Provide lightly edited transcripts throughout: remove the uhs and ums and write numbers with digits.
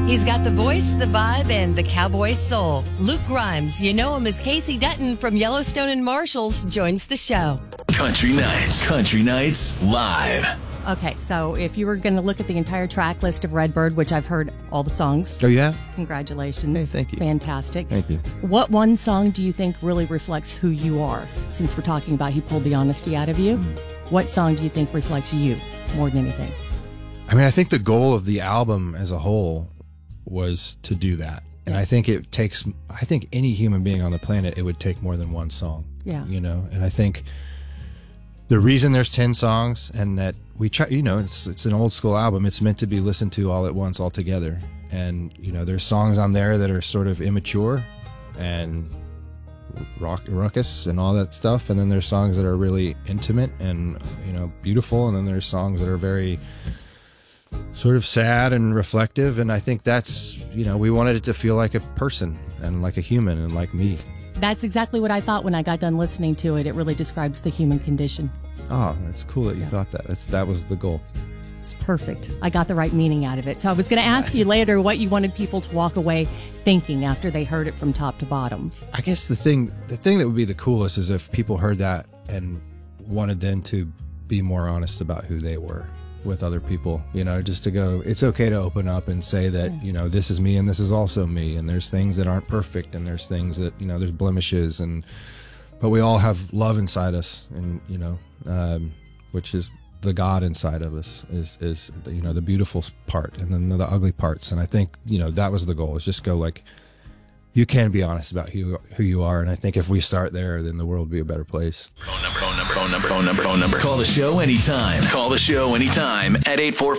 He's got the voice, the vibe, and the cowboy soul. Luke Grimes, you know him as Casey Dutton from Yellowstone and Marshalls, joins the show. Country Nights Live. Okay, so if you were going to look at the entire track list of Redbird, which I've heard all the songs. Oh, yeah? Congratulations. Hey, thank you. Fantastic. Thank you. What one song do you think really reflects who you are? Since we're talking about he pulled the honesty out of you, what song do you think reflects you more than anything? I mean, I think the goal of the album as a whole was to do that. And I think any human being on the planet, it would take more than one song. Yeah. You know, and I think the reason there's 10 songs and that we try, you know, it's an old school album. It's meant to be listened to all at once, all together. And, you know, there's songs on there that are sort of immature and ruckus and all that stuff. And then there's songs that are really intimate and, you know, beautiful. And then there's songs that are very sort of sad and reflective. And I think that's, you know, we wanted it to feel like a person and like a human and like me. That's exactly what I thought when I got done listening to it. It really describes the human condition. Oh, that's cool that you thought that. That was the goal. It's perfect. I got the right meaning out of it. So I was going to ask you later what you wanted people to walk away thinking after they heard it from top to bottom. I guess the thing that would be the coolest is if people heard that and wanted then to be more honest about who they were with other people, you know, just to go, it's okay to open up and say that, you know, this is me and this is also me, and there's things that aren't perfect and there's things that, you know, there's blemishes, but we all have love inside us, and, you know, which is the God inside of us is, you know, the beautiful part and then the ugly parts. And I think, you know, that was the goal, is just go like, you can be honest about who you are. And I think if we start there, then the world will be a better place. Phone number. Call the show anytime. At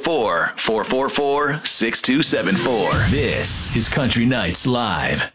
844-444-6274. This is Country Nights Live.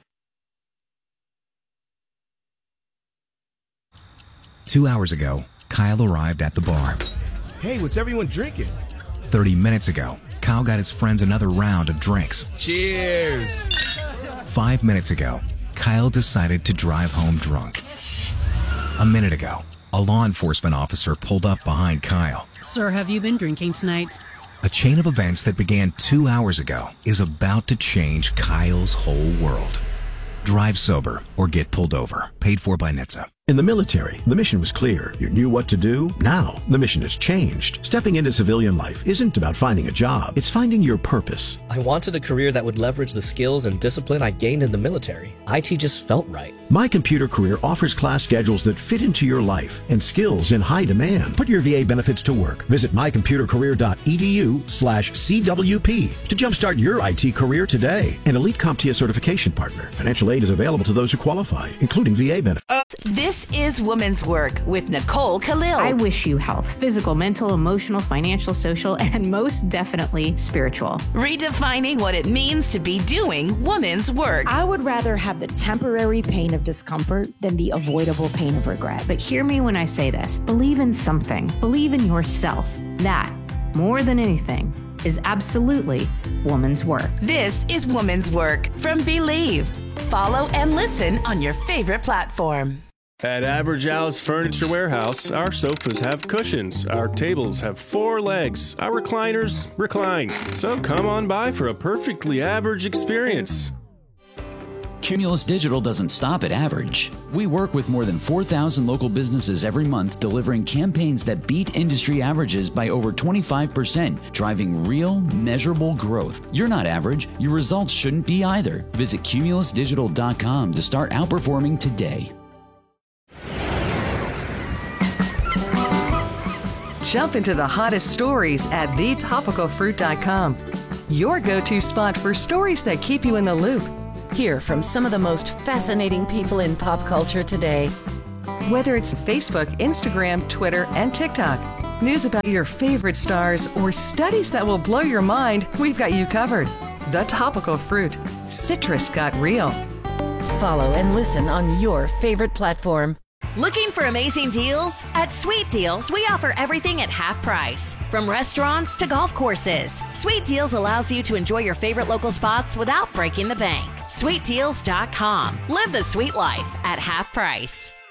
2 hours ago, Kyle arrived at the bar. Hey, what's everyone drinking? 30 minutes ago, Kyle got his friends another round of drinks. Cheers! 5 minutes ago, Kyle decided to drive home drunk. A minute ago, a law enforcement officer pulled up behind Kyle. Sir, have you been drinking tonight? A chain of events that began 2 hours ago is about to change Kyle's whole world. Drive sober or get pulled over. Paid for by NHTSA. In the military, the mission was clear. You knew what to do. Now, the mission has changed. Stepping into civilian life isn't about finding a job. It's finding your purpose. I wanted a career that would leverage the skills and discipline I gained in the military. IT just felt right. My Computer Career offers class schedules that fit into your life and skills in high demand. Put your VA benefits to work. Visit mycomputercareer.edu/CWP to jumpstart your IT career today. An elite CompTIA certification partner. Financial aid is available to those who qualify, including VA benefits. This is Woman's Work with Nicole Khalil. I wish you health, physical, mental, emotional, financial, social, and most definitely spiritual. Redefining what it means to be doing woman's work. I would rather have the temporary pain of discomfort than the avoidable pain of regret. But hear me when I say this. Believe in something. Believe in yourself. That, more than anything, is absolutely woman's work. This is Woman's Work from Believe. Follow and listen on your favorite platform. At Average Al's Furniture Warehouse, our sofas have cushions, our tables have 4 legs, our recliners recline. So come on by for a perfectly average experience. Cumulus Digital doesn't stop at average. We work with more than 4,000 local businesses every month, delivering campaigns that beat industry averages by over 25%, driving real, measurable growth. You're not average. Your results shouldn't be either. Visit cumulusdigital.com to start outperforming today. Jump into the hottest stories at thetopicalfruit.com. Your go-to spot for stories that keep you in the loop. Hear from some of the most fascinating people in pop culture today. Whether it's Facebook, Instagram, Twitter, and TikTok, news about your favorite stars, or studies that will blow your mind, we've got you covered. The Topical Fruit. Citrus got real. Follow and listen on your favorite platform. Looking for amazing deals? At Sweet Deals, we offer everything at half price. From restaurants to golf courses, Sweet Deals allows you to enjoy your favorite local spots without breaking the bank. SweetDeals.com. Live the sweet life at half price.